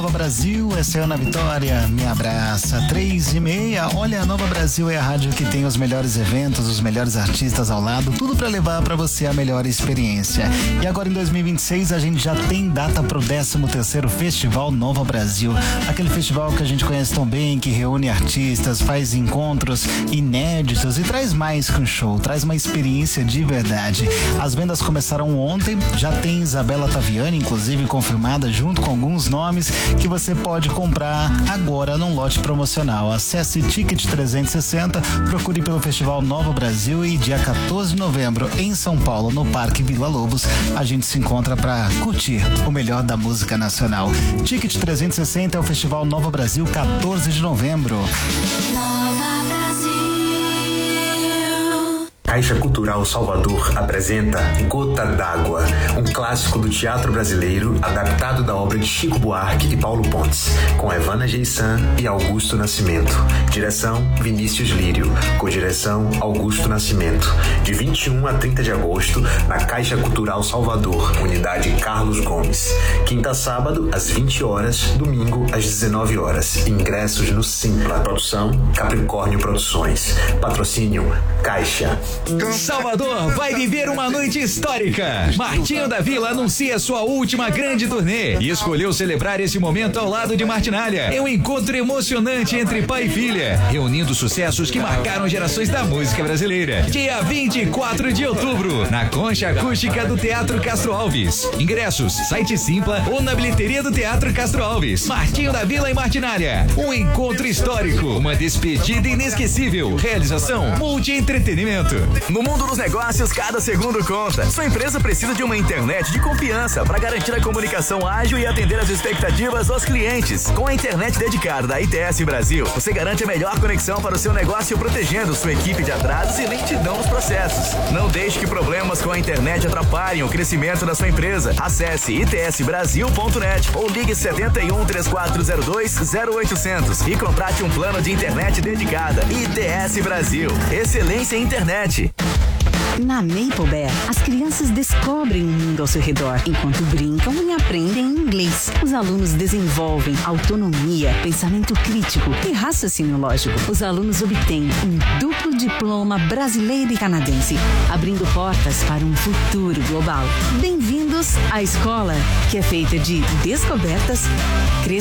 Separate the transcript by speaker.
Speaker 1: Nova Brasil, essa é a Ana Vitória, me abraça, 3h30. Olha, a Nova Brasil é a rádio que tem os melhores eventos, os melhores artistas ao lado, tudo para levar para você a melhor experiência. E agora em 2026 a gente já tem data pro 13º Festival Nova Brasil, aquele festival que a gente conhece tão bem, que reúne artistas, faz encontros inéditos e traz mais que um show, traz uma experiência de verdade. As vendas começaram ontem, já tem Isabela Taviani, inclusive, confirmada, junto com alguns nomes que você pode comprar agora num lote promocional. Acesse Ticket 360, procure pelo Festival Nova Brasil e dia 14 de novembro em São Paulo, no Parque Vila Lobos, a gente se encontra para curtir o melhor da música nacional. Ticket 360 é o Festival Nova Brasil, 14 de novembro.
Speaker 2: Nova Brasil.
Speaker 3: Caixa Cultural Salvador apresenta Gota d'Água, um clássico do teatro brasileiro adaptado da obra de Chico Buarque e Paulo Pontes, com Evana Geissan e Augusto Nascimento. Direção Vinícius Lírio, codireção Augusto Nascimento. De 21 a 30 de agosto, na Caixa Cultural Salvador, unidade Carlos Gomes. Quinta a sábado, às 20 horas, domingo, às 19 horas. Ingressos no Simpla. Produção Capricórnio Produções. Patrocínio Caixa.
Speaker 4: Salvador vai viver uma noite histórica. Martinho da Vila anuncia sua última grande turnê e escolheu celebrar esse momento ao lado de Martinália. É um encontro emocionante entre pai e filha, reunindo sucessos que marcaram gerações da música brasileira. Dia 24 de outubro, na Concha Acústica do Teatro Castro Alves. Ingressos, site Simpla ou na bilheteria do Teatro Castro Alves. Martinho da Vila e Martinália. Um encontro histórico, uma despedida inesquecível. Realização Multi Entretenimento.
Speaker 5: No mundo dos negócios, cada segundo conta. Sua empresa precisa de uma internet de confiança para garantir a comunicação ágil e atender às expectativas dos clientes. Com a internet dedicada da ITS Brasil, você garante a melhor conexão para o seu negócio, protegendo sua equipe de atrasos e lentidão nos processos. Não deixe que problemas com a internet atrapalhem o crescimento da sua empresa. Acesse itsbrasil.net ou ligue 71 3402 0800 e contrate um plano de internet dedicada. ITS Brasil. Excelência em internet.
Speaker 6: Na Maple Bear, as crianças descobrem o mundo ao seu redor, enquanto brincam e aprendem inglês. Os alunos desenvolvem autonomia, pensamento crítico e raciocínio lógico. Os alunos obtêm um duplo diploma brasileiro e canadense, abrindo portas para um futuro global. Bem-vindos à escola, que é feita de descobertas, crescimento